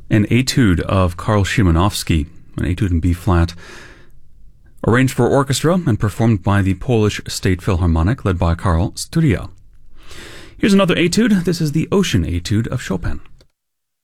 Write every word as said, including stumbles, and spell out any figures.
An etude of Karl Szymanowski, an etude in B-flat, arranged for orchestra and performed by the Polish State Philharmonic, led by Karl Studia. Here's another etude. This is the Ocean Etude of Chopin.